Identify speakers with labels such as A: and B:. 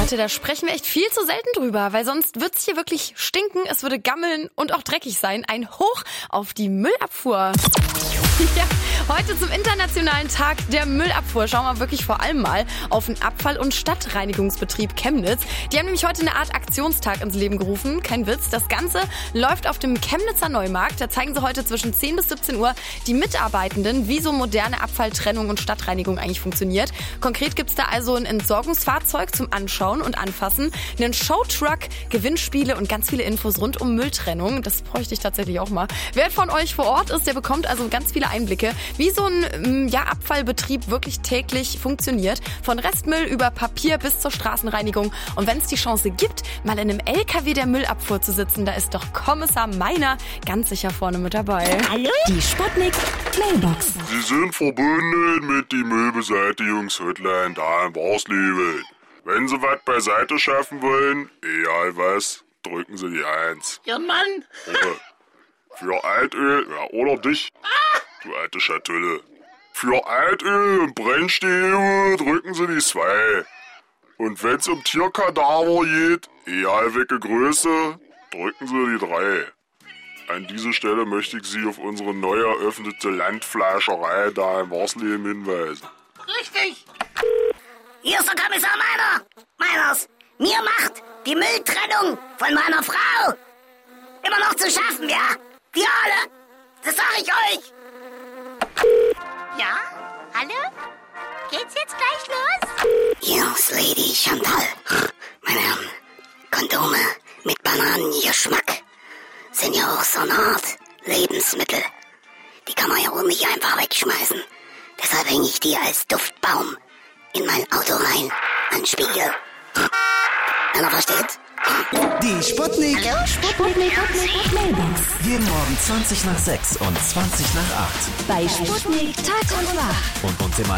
A: Leute, da sprechen wir echt viel zu selten drüber, weil sonst wird's hier wirklich stinken, es würde gammeln und auch dreckig sein. Ein Hoch auf die Müllabfuhr. Ja, heute zum Internationalen Tag der Müllabfuhr schauen wir wirklich vor allem mal auf den Abfall- und Stadtreinigungsbetrieb Chemnitz. Die haben nämlich heute eine Art Aktionstag ins Leben gerufen. Kein Witz, das Ganze läuft auf dem Chemnitzer Neumarkt. Da zeigen sie heute zwischen 10 bis 17 Uhr die Mitarbeitenden, wie so moderne Abfalltrennung und Stadtreinigung eigentlich funktioniert. Konkret gibt's da also ein Entsorgungsfahrzeug zum Anschauen und Anfassen, einen Showtruck, Gewinnspiele und ganz viele Infos rund um Mülltrennung. Das bräuchte ich tatsächlich auch mal. Wer von euch vor Ort ist, der bekommt also ganz viele Einblicke, wie so ein Abfallbetrieb wirklich täglich funktioniert. Von Restmüll über Papier bis zur Straßenreinigung. Und wenn es die Chance gibt, mal in einem LKW der Müllabfuhr zu sitzen, da ist doch Kommissar Meiner ganz sicher vorne mit dabei.
B: Hallo? Die Sputnik Mailbox.
C: Sie sind verbunden mit die Müllbeseitigungshotline da in Warsleben. Wenn Sie was beiseite schaffen wollen, egal was, drücken Sie die 1.
D: Ja, Mann.
C: Für Altöl, ja, oder dich, du alte Schatulle. Für Altöl und Brennstäbe drücken Sie die 2. Und wenn's um Tierkadaver geht, egal welche Größe, drücken Sie die 3. An dieser Stelle möchte ich Sie auf unsere neu eröffnete Landfleischerei da in Warsleben hinweisen.
D: Richtig.
E: Hier ist der Kommissar Meiners. Mir macht die Mülltrennung von meiner Frau immer noch zu schaffen, ja? Wir alle. Das sag ich euch.
B: Ja? Hallo? Geht's jetzt gleich los?
E: Hier ist Lady Chantal. Meine Herren, Kondome mit Bananengeschmack sind ja auch so eine Art Lebensmittel. Die kann man ja wohl nicht einfach wegschmeißen. Deshalb hänge ich die als Duftbaum in mein Auto rein, an Spiegel. Einer versteht?
F: Die Sputnik.
B: Hallo? Sputnik Mailbox.
F: Jeden Morgen 20 nach 6 und 20 nach 8.
B: Bei Sputnik Tag und Wach.
F: Und immer